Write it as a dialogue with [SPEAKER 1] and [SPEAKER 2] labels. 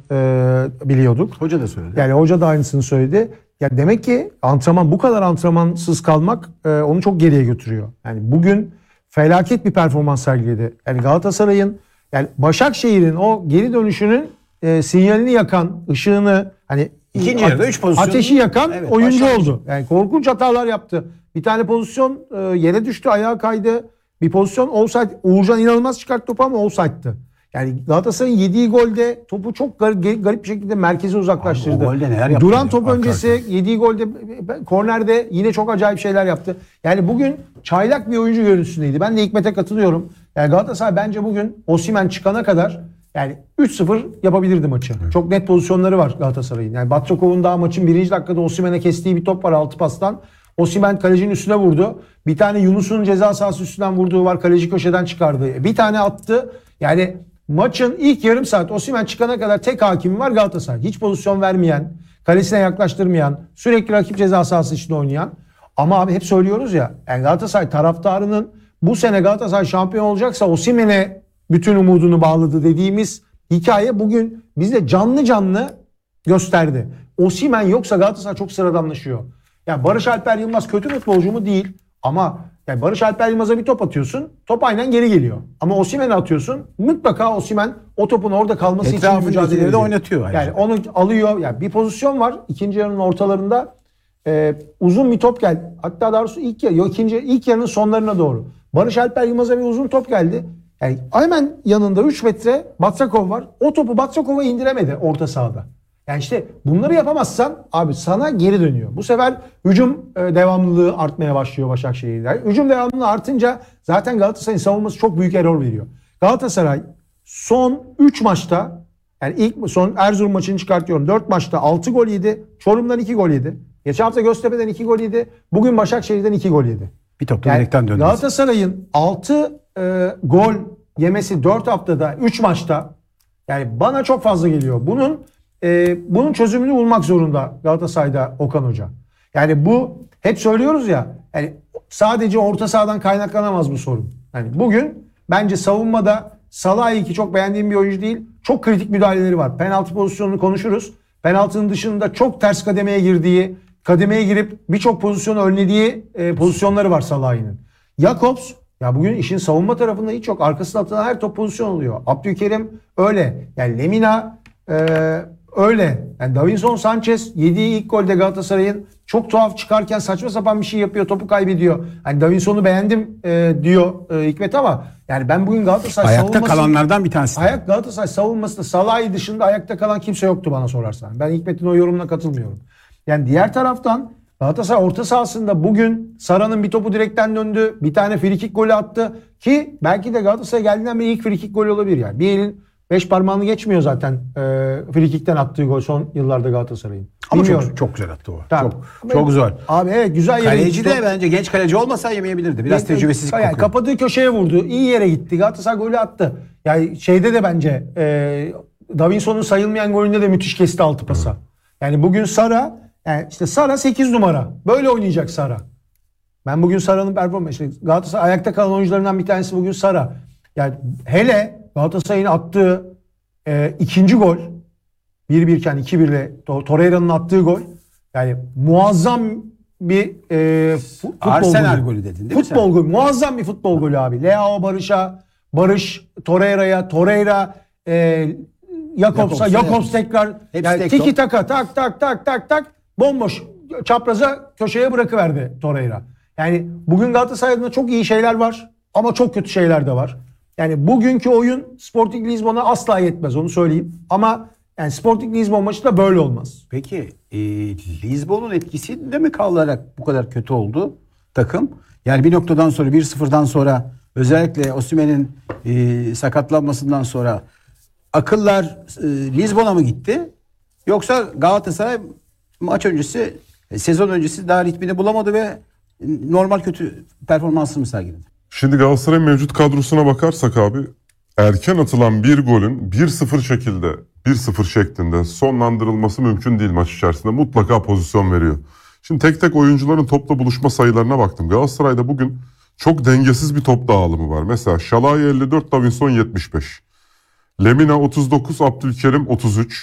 [SPEAKER 1] biliyorduk.
[SPEAKER 2] Hoca da söyledi.
[SPEAKER 1] Yani hoca da aynısını söyledi. Ya demek ki bu kadar antrenmansız kalmak onu çok geriye götürüyor. Yani bugün felaket bir performans sergiledi. Yani Galatasaray'ın, yani Başakşehir'in o geri dönüşünün sinyalini yakan, ışığını, hani
[SPEAKER 2] İkinci yarıda 3 pozisyon
[SPEAKER 1] ateşi yakan oyuncu
[SPEAKER 2] başlangıç
[SPEAKER 1] oldu. Yani korkunç hatalar yaptı. Bir tane pozisyon yere düştü, ayağa kaydı. Bir pozisyon offside. Uğurcan inanılmaz çıkarttı topu ama offside'tı. Yani Galatasaray'ın yediği golde topu çok garip bir şekilde merkeze uzaklaştırdı.
[SPEAKER 2] Abi, o golde neler yaptı
[SPEAKER 1] Duran
[SPEAKER 2] ya,
[SPEAKER 1] top öncesi yediği golde, kornerde yine çok acayip şeyler yaptı. Yani bugün çaylak bir oyuncu görüntüsündeydi. Ben de Hikmet'e katılıyorum. Yani Galatasaray bence bugün Osimhen çıkana kadar yani 3-0 yapabilirdi maçı. Evet. Çok net pozisyonları var Galatasaray'ın. Yani Batrakov'un daha maçın 1. dakikada Osimhen'e kestiği bir top var 6 pastan. Osimhen kalecinin üstüne vurdu. Bir tane Yunus'un ceza sahası üstünden vurduğu var. Kaleci köşeden çıkardı. Bir tane attı. Yani maçın ilk yarım saat Osimhen çıkana kadar tek hakimi var Galatasaray. Hiç pozisyon vermeyen, kalesine yaklaştırmayan, sürekli rakip ceza sahası içinde oynayan. Ama abi hep söylüyoruz ya, yani Galatasaray taraftarının bu sene Galatasaray şampiyon olacaksa Osimhen'e bütün umudunu bağladı dediğimiz hikaye bugün bizde canlı canlı gösterdi. Osimhen yoksa Galatasaray çok sıradanlaşıyor. Yani Barış Alper Yılmaz kötü futbolcu mu? Değil. Ama yani Barış Alper Yılmaz'a bir top atıyorsun. Top aynen geri geliyor. Ama Osimhen'e atıyorsun. Mutlaka Osimhen o topun orada kalması için mücadele ediyor.
[SPEAKER 2] Oynatıyor.
[SPEAKER 1] Yani onu alıyor. Yani bir pozisyon var. İkinci yarının ortalarında uzun bir top geldi. Hatta daha doğrusu ilk yarının sonlarına doğru. Barış Alper Yılmaz'a bir uzun top geldi. Yani hemen yanında 3 metre Batrakov var. O topu Batrakov'a indiremedi orta sahada. Yani işte bunları yapamazsan abi sana geri dönüyor. Bu sefer hücum devamlılığı artmaya başlıyor Başakşehir'de. Hücum devamlılığı artınca zaten Galatasaray'ın savunması çok büyük error veriyor. Galatasaray son 3 maçta, yani son Erzurum maçını çıkartıyorum, 4 maçta 6 gol yedi. Çorum'dan 2 gol yedi. Geçen hafta Göztepe'den 2 gol yedi. Bugün Başakşehir'den 2 gol yedi.
[SPEAKER 2] Bir top da direkten döndü.
[SPEAKER 1] Galatasaray'ın 6 gol yemesi 4 haftada 3 maçta, yani bana çok fazla geliyor. Bunun çözümünü bulmak zorunda Galatasaray'da Okan Hoca. Yani bu hep söylüyoruz ya, yani sadece orta sahadan kaynaklanamaz bu sorun. Yani bugün bence savunmada Salah'ı, ki çok beğendiğim bir oyuncu değil, çok kritik müdahaleleri var. Penaltı pozisyonunu konuşuruz. Penaltının dışında çok ters kademeye girip birçok pozisyonu önlediği pozisyonları var Salah'ın. Jakobs, ya bugün işin savunma tarafında hiç yok. Arkasına atılan her top pozisyon oluyor. Abdülkerim öyle. Yani Lemina öyle. Yani Davinson Sanchez yediği ilk golde Galatasaray'ın çok tuhaf çıkarken saçma sapan bir şey yapıyor. Topu kaybediyor. Hani Davinson'u beğendim diyor Hikmet, ama yani ben bugün Galatasaray
[SPEAKER 2] ayakta kalanlardan bir tanesi.
[SPEAKER 1] Galatasaray savunmasında Salah'ı dışında ayakta kalan kimse yoktu bana sorarsan. Ben Hikmet'in o yorumuna katılmıyorum. Yani diğer taraftan Galatasaray orta sahasında bugün Sara'nın bir topu direkten döndü. Bir tane frikik golü attı. Ki belki de Galatasaray geldiğinden beri ilk frikik golü olabilir yani. Bir elin 5 parmağını geçmiyor zaten frikikten attığı gol son yıllarda Galatasaray'ın.
[SPEAKER 2] Ama çok güzel attı o.
[SPEAKER 1] Tamam.
[SPEAKER 2] Çok zor.
[SPEAKER 1] Abi evet, güzel yere
[SPEAKER 2] gitti. Kaleci de bence genç kaleci olmasa yemeyebilirdi. Biraz tecrübesizlik kokuyor.
[SPEAKER 1] Yani kapadığı köşeye vurdu. İyi yere gitti. Galatasaray golü attı. Yani şeyde de bence Davinson'un sayılmayan golünde de müthiş kesti altı pasa. Yani bugün Sara, yani işte Sara 8 numara. Böyle oynayacak Sara. Ben bugün Sara'nın performansı, Galatasaray ayakta kalan oyuncularından bir tanesi bugün Sara. Yani hele Galatasaray'ın attığı ikinci gol 1-1 iken 2-1'le Torreira'nın attığı gol, yani muazzam bir futbol
[SPEAKER 2] Arsenal golü dedin değil mi?
[SPEAKER 1] Futbol golü. Muazzam bir futbol golü abi. Leao Barış Torreira'ya, Torreira Jakobs tekrar, yani tiki taka tak bomboş çapraza köşeye bırakıverdi Torreira. Yani bugün Galatasaray'da çok iyi şeyler var ama çok kötü şeyler de var. Yani bugünkü oyun Sporting Lisbon'a asla yetmez, onu söyleyeyim. Ama yani Sporting Lisbon maçı da böyle olmaz.
[SPEAKER 2] Peki Lisbon'un etkisinde mi kalarak bu kadar kötü oldu takım? Yani bir noktadan sonra 1-0'dan sonra özellikle Osimhen'in sakatlanmasından sonra akıllar Lisbon'a mı gitti? Yoksa Galatasaray maç öncesi, sezon öncesi daha ritmini bulamadı ve normal kötü performansını mı sergiledi?
[SPEAKER 3] Şimdi Galatasaray'ın mevcut kadrosuna bakarsak abi, erken atılan bir golün 1-0 şeklinde sonlandırılması mümkün değil maç içerisinde. Mutlaka pozisyon veriyor. Şimdi tek tek oyuncuların topla buluşma sayılarına baktım. Galatasaray'da bugün çok dengesiz bir top dağılımı var. Mesela Şalai 54, Davinson 75. Lemina 39, Abdülkerim 33,